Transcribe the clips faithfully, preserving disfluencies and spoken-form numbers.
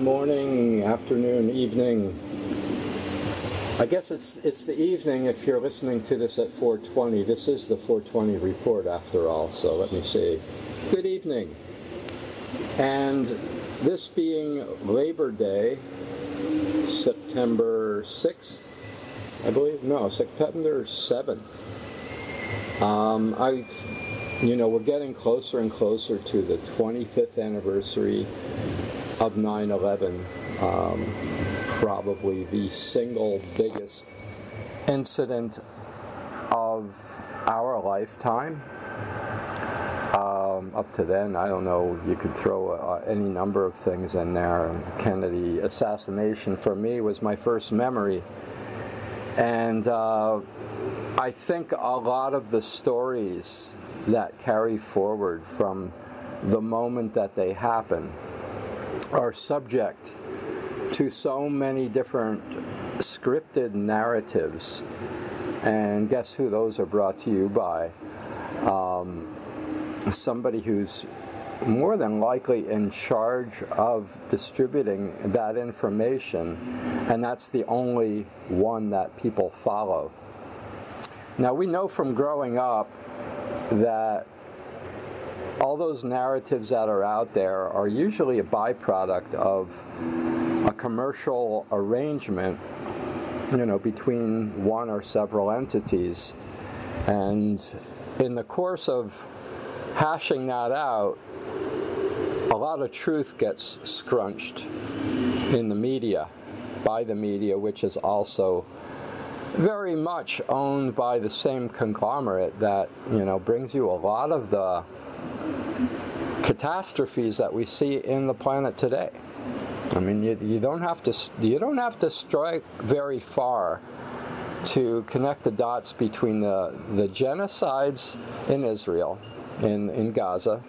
morning, afternoon, evening. I guess it's it's the evening if you're listening to this at four twenty. This is the four twenty report after all, so let me see. Good evening. And this being Labor Day, September sixth, I believe, no, September seventh. Um, I, you know, we're getting closer and closer to the twenty-fifth anniversary of nine eleven. Um, probably the single biggest incident of our lifetime. Um, up to then, I don't know, you could throw uh, any number of things in there. Kennedy assassination for me was my first memory. And uh, I think a lot of the stories that carry forward from the moment that they happen are subject to so many different scripted narratives. And guess who those are brought to you by? Um, somebody who's more than likely in charge of distributing that information, and that's the only one that people follow. Now, we know from growing up that all those narratives that are out there are usually a byproduct of a commercial arrangement, you know, between one or several entities. And in the course of hashing that out, a lot of truth gets scrunched in the media, by the media, which is also very much owned by the same conglomerate that, you know, brings you a lot of the catastrophes that we see in the planet today. I mean, you, you don't have to you don't have to strike very far to connect the dots between the the genocides in Israel, in in Gaza,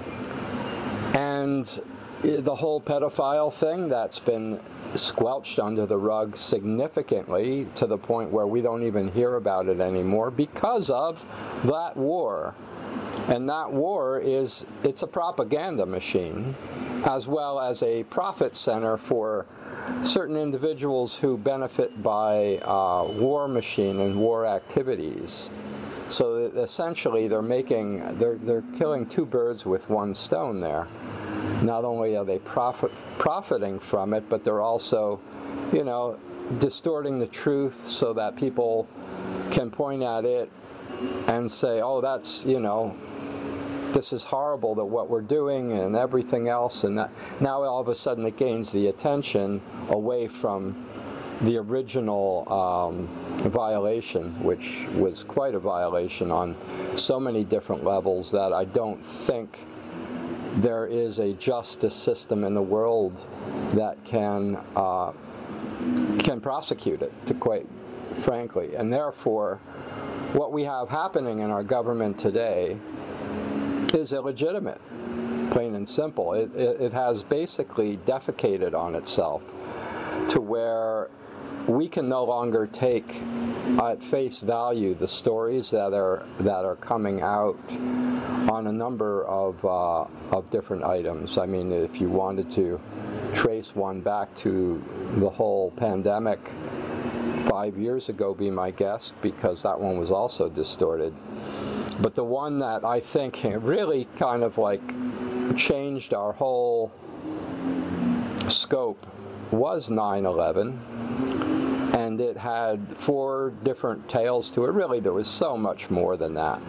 and the whole pedophile thing that's been squelched under the rug significantly to the point where we don't even hear about it anymore because of that war. And that war is, it's a propaganda machine, as well as a profit center for certain individuals who benefit by uh, war machine and war activities. So essentially they're making, they're, they're killing two birds with one stone there. Not only are they profit, profiting from it, but they're also, you know, distorting the truth so that people can point at it and say, oh, that's, you know, this is horrible that what we're doing and everything else, and that now all of a sudden it gains the attention away from the original um, violation, which was quite a violation on so many different levels that I don't think there is a justice system in the world that can uh, can prosecute it, to quite frankly. And therefore, what we have happening in our government today is illegitimate, plain and simple. It, it, it has basically defecated on itself to where we can no longer take at face value the stories that are that are coming out on a number of uh, of different items. I mean, if you wanted to trace one back to the whole pandemic five years ago, be my guest, because that one was also distorted. But the one that I think really kind of like changed our whole scope was nine eleven. And it had four different tales to it. Really, there was so much more than that.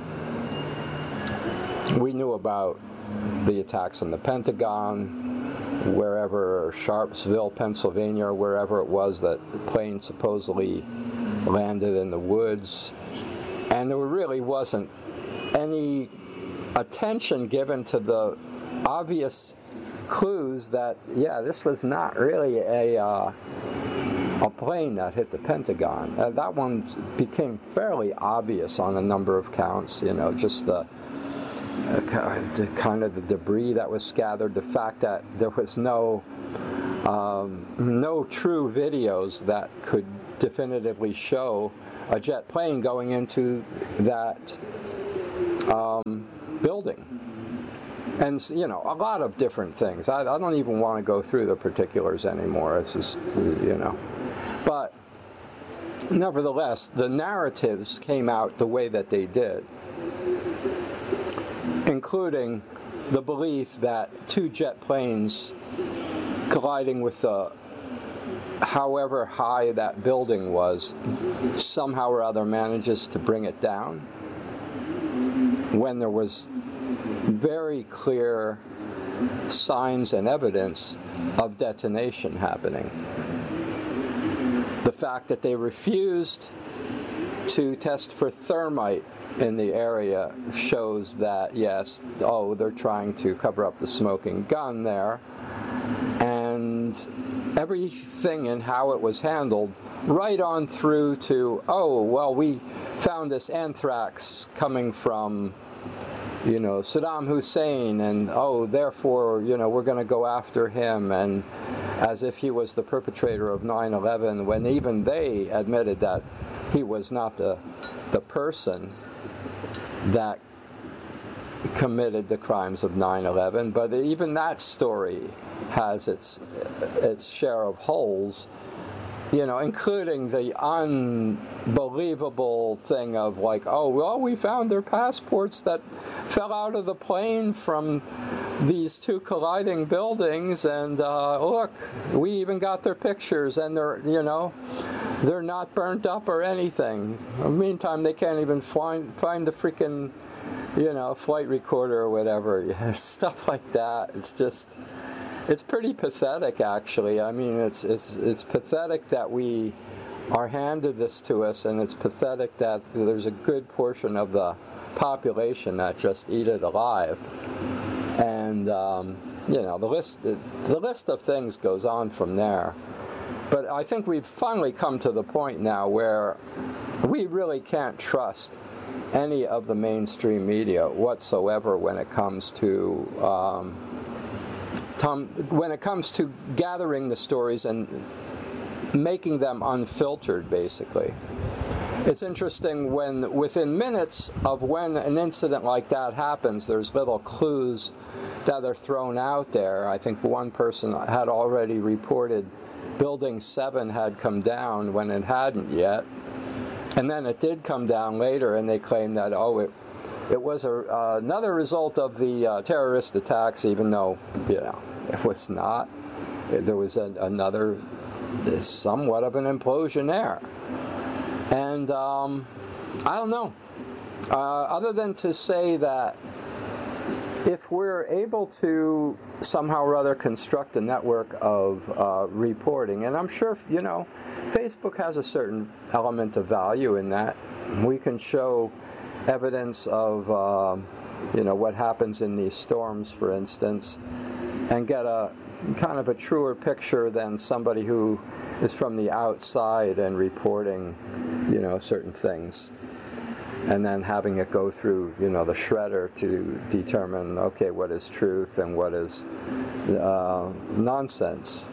We knew about the attacks on the Pentagon, wherever, Sharpsville, Pennsylvania, or wherever it was that the plane supposedly landed in the woods. And there really wasn't any attention given to the obvious clues that, yeah, this was not really a... Uh, a plane that hit the Pentagon. Uh, that one became fairly obvious on a number of counts, you know, just the, uh, the kind of the debris that was scattered, the fact that there was no um, no true videos that could definitively show a jet plane going into that um, building. And, you know, a lot of different things. I, I don't even want to go through the particulars anymore. It's just, you know. But nevertheless, the narratives came out the way that they did, including the belief that two jet planes colliding with the, however high that building was, somehow or other manages to bring it down, when there was very clear signs and evidence of detonation happening. The fact that they refused to test for thermite in the area shows that, yes, oh, they're trying to cover up the smoking gun there. And everything in how it was handled, right on through to, oh, well, we found this anthrax coming from, you know, Saddam Hussein, and oh, therefore, you know, we're going to go after him, and as if he was the perpetrator of nine eleven, when even they admitted that he was not the the person that committed the crimes of nine eleven. But even that story has its its share of holes, you know, including the unbelievable thing of like, oh, well, we found their passports that fell out of the plane from these two colliding buildings, and uh, look, we even got their pictures, and they're, you know, they're not burnt up or anything. In the meantime, they can't even find find the freaking, you know, flight recorder or whatever. Stuff like that. It's just, it's pretty pathetic, actually. I mean, it's it's it's pathetic that we are handed this to us, and it's pathetic that there's a good portion of the population that just eat it alive. And um, you know, the list the list of things goes on from there. But I think we've finally come to the point now where we really can't trust any of the mainstream media whatsoever when it comes to um, tom, when it comes to gathering the stories and making them unfiltered, basically. It's interesting when within minutes of when an incident like that happens, there's little clues that are thrown out there. I think one person had already reported Building seven had come down when it hadn't yet. And then it did come down later, and they claimed that, oh, it it was a, uh, another result of the uh, terrorist attacks, even though, you know, it was not. There was a, another, somewhat of an implosion there. And um, I don't know. Uh, other than to say that if we're able to somehow or other construct a network of uh, reporting, and I'm sure, you know, Facebook has a certain element of value in that. We can show evidence of, uh, you know, what happens in these storms, for instance, and get a kind of a truer picture than somebody who is from the outside and reporting, you know, certain things, and then having it go through, you know, the shredder to determine, okay, what is truth and what is uh, nonsense.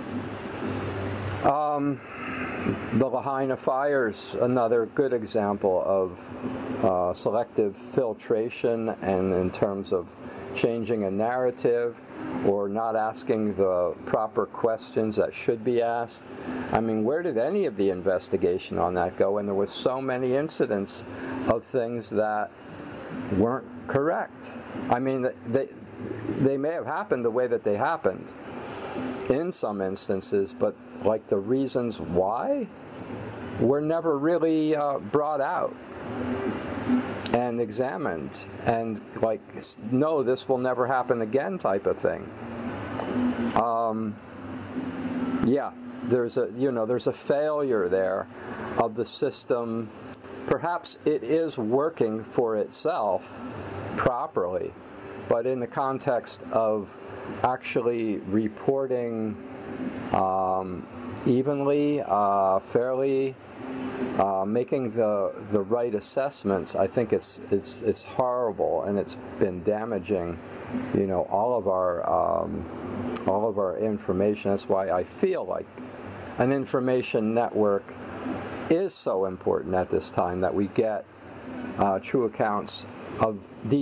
Um, the Lahaina fires, another good example of uh, selective filtration, and in terms of changing a narrative or not asking the proper questions that should be asked. I mean, where did any of the investigation on that go? And there was so many incidents of things that weren't correct. I mean, they, they may have happened the way that they happened in some instances, but like the reasons why were never really uh, brought out and examined, and like, no, this will never happen again type of thing. Um, yeah, there's a, you know, there's a failure there of the system. Perhaps it is working for itself properly, but in the context of actually reporting um, evenly, uh, fairly, uh, making the the right assessments, I think it's it's it's horrible, and it's been damaging, you know, all of our um, all of our information. That's why I feel like an information network is so important at this time, that we get uh, true accounts of details.